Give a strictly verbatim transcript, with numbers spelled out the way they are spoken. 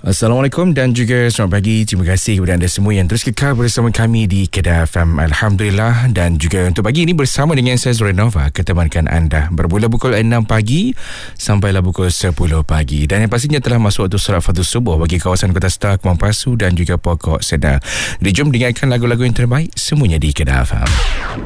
Assalamualaikum dan juga selamat pagi. Terima kasih kepada anda semua yang terus kekal bersama kami di Kedah F M. Alhamdulillah. Dan juga untuk pagi ini bersama dengan saya Zurinova ketemankan anda bermula pukul enam pagi sampailah pukul sepuluh pagi. Dan yang pastinya telah masuk waktu solat fardu subuh bagi kawasan Kota Star, Kemang Pasu dan juga Pokok Sedar. Jadi jom dengarkan lagu-lagu yang terbaik semuanya di Kedah F M.